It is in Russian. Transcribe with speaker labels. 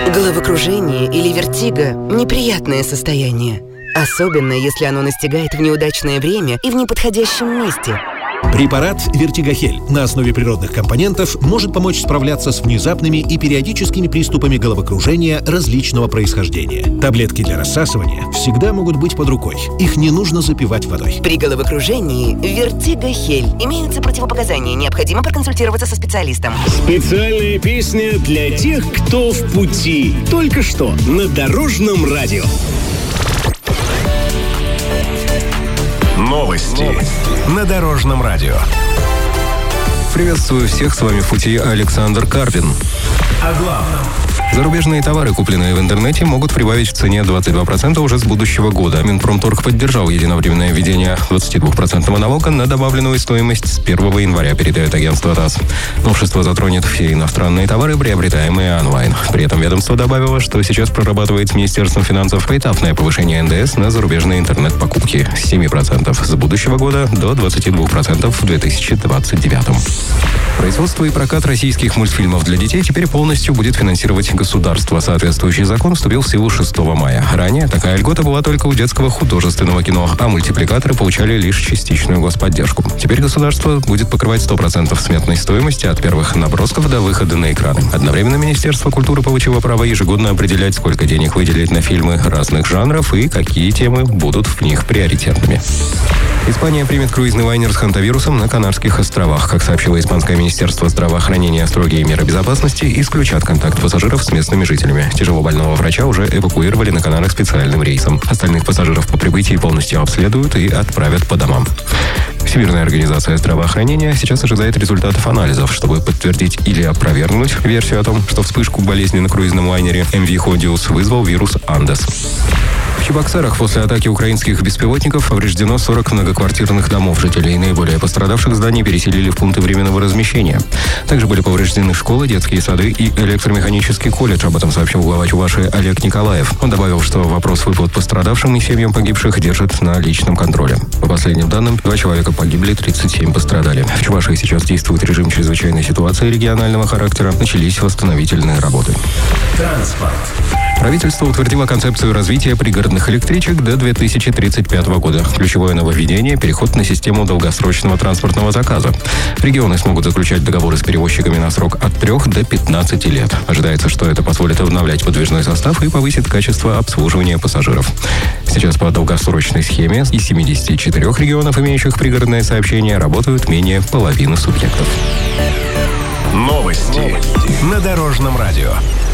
Speaker 1: Головокружение или вертиго – неприятное состояние. Особенно, если оно настигает в неудачное время и в неподходящем месте.
Speaker 2: Препарат «Вертигохель» на основе природных компонентов может помочь справляться с внезапными и периодическими приступами головокружения различного происхождения. Таблетки для рассасывания всегда могут быть под рукой. Их не нужно запивать водой.
Speaker 1: При головокружении «Вертигохель» имеются противопоказания. Необходимо проконсультироваться со специалистом.
Speaker 3: Специальная песня для тех, кто в пути. Только что на Дорожном радио.
Speaker 4: Новости на Дорожном радио.
Speaker 5: Приветствую всех, с вами в пути Александр Карпин.
Speaker 4: О главном.
Speaker 5: Зарубежные товары, купленные в интернете, могут прибавить в цене 22% уже с будущего года. Минпромторг поддержал единовременное введение 22% налога на добавленную стоимость с 1 января, передает агентство ТАСС. Новшество затронет все иностранные товары, приобретаемые онлайн. При этом ведомство добавило, что сейчас прорабатывает с Министерством финансов поэтапное повышение НДС на зарубежные интернет-покупки с 7% с будущего года до 22% в 2029. Производство и прокат российских мультфильмов для детей теперь полностью будет финансировать государство. Соответствующий закон вступил в силу 6 мая. Ранее такая льгота была только у детского художественного кино, а мультипликаторы получали лишь частичную господдержку. Теперь государство будет покрывать 100% сметной стоимости от первых набросков до выхода на экраны. Одновременно Министерство культуры получило право ежегодно определять, сколько денег выделить на фильмы разных жанров и какие темы будут в них приоритетными. Испания примет круизный лайнер с хантавирусом на Канарских островах. Как сообщило испанское министерство здравоохранения, строгие меры безопасности исключат контакт пассажиров с местными жителями. Тяжелобольного врача уже эвакуировали на Канарах специальным рейсом. Остальных пассажиров по прибытии полностью обследуют и отправят по домам. Всемирная организация здравоохранения сейчас ожидает результатов анализов, чтобы подтвердить или опровергнуть версию о том, что вспышку болезни на круизном лайнере MV Hodius вызвал вирус Андес. В Чебоксарах после атаки украинских беспилотников повреждено 40 многоквартирных домов. Жителей наиболее пострадавших зданий переселили в пункты временного размещения. Также были повреждены школы, детские сады и электромеханический колледж. Об этом сообщил глава Чувашии Олег Николаев. Он добавил, что вопрос выплат пострадавшим и семьям погибших держат на личном контроле. По последним данным, 2 человека погибли, 37 пострадали. В Чувашии сейчас действует режим чрезвычайной ситуации регионального характера. Начались восстановительные работы.
Speaker 4: Транспорт.
Speaker 5: Правительство утвердило концепцию развития пригородных электричек до 2035 года. Ключевое нововведение – переход на систему долгосрочного транспортного заказа. Регионы смогут заключать договоры с перевозчиками на срок от 3 до 15 лет. Ожидается, что это позволит обновлять подвижной состав и повысит качество обслуживания пассажиров. Сейчас по долгосрочной схеме из 74 регионов, имеющих пригородное сообщение, работают менее половины субъектов.
Speaker 4: Новости на Дорожном радио.